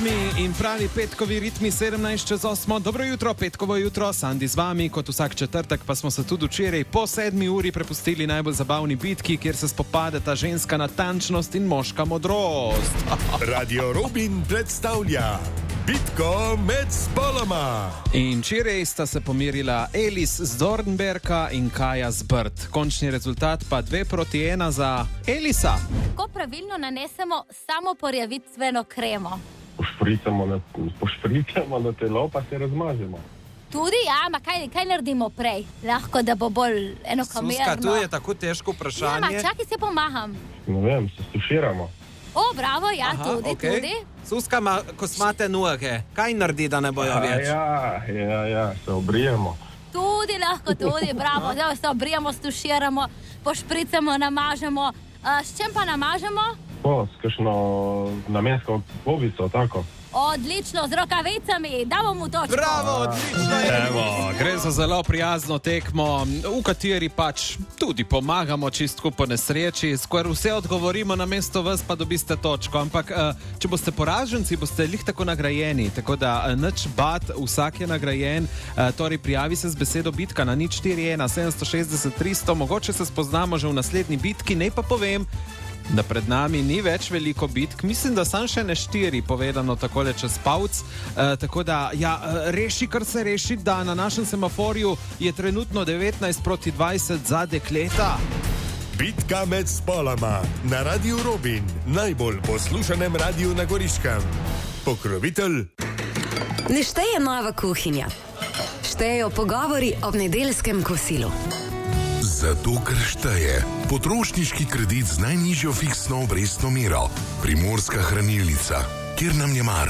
ritmi in pravi petkovi ritmi 17:08. Dobro jutro, petkovo jutro, Sandi z vami, kot vsak četrtek pa smo se tudi včeraj po 7 uri prepustili najbolj zabavni bitki, kjer se spopadeta ženska natančnost in moška modrost. Radio Robin predstavlja bitko med spoloma. In včeraj sta se pomirila Elis z Dornberka in Kaja z Brd. Končni rezultat pa 2-1 za Elisa. Kako pravilno nanesemo samo porjavitveno kremo? Pošpricamo na telo, pa se razmažemo. Tudi, ja, ma kaj naredimo prej? Lahko, da bo bolj enakomerno. Suska, tu je tako težko vprašanje. Ja, čakaj, se pomaham. Ne vem, se stuširamo. O, bravo, ja, Aha, tudi, okay. tudi. Suska ima kosmate noge. Kaj naredi, da ne bojo več? Ja, se obrijemo. Tudi lahko, tudi, bravo. Zdaj se obrijemo, stuširamo, pošpricamo, namažemo. S čem pa namažemo? S kakšno namensko bobico, tako. Odlično, z rokavicami, damo mu točko. Bravo, odlično je. Evo, gre za zelo prijazno tekmo, v kateri pač tudi pomagamo čistko po nesreči, skoraj vse odgovorimo na mesto vas, pa dobiste točko. Ampak, če boste poraženci, boste lih tako nagrajeni, tako da nič bat, vsak je nagrajen. Torej, prijavi se z besedo bitka na 041 760 300, mogoče se spoznamo že v naslednji bitki, ne pa povem, da pred nami ni več veliko bitk, mislim, da sam še ne 4, povedano takole čez pavc, tako da, ja, reši, kar se reši, da na našem semaforju je trenutno 19-20 za dekleta. Bitka med spoloma na Radio Robin, najbolj poslušanem radiju na Goriškem. Pokrovitelj. Ne šteje nova kuhinja, štejejo pogovori ob nedeljskem kosilu. Zato, ker šteje potrošniški kredit z najnižjo fiksno obrestno mero. Primorska hranilnica, kjer nam je mar.